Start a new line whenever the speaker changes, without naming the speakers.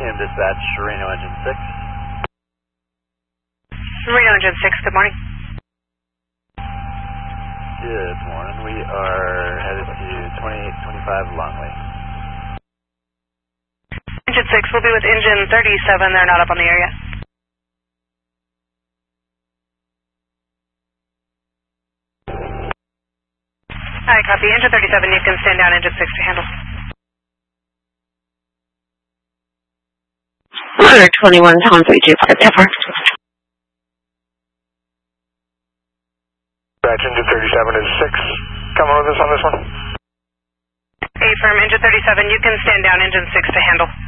Team Dispatch, Reno Engine 6.
Reno Engine 6, good morning.
Good morning. We are headed to 2825 Longley.
Engine 6 will be with Engine 37. They're not up on the air yet. Hi, copy. Engine 37, you can stand down. Engine 6 to handle.
Order 21, Tom 325, Denver.
Dispatch, Engine 37 is 6. Coming with us on this one.
Affirm, Engine 37, you can stand down. Engine 6 to handle.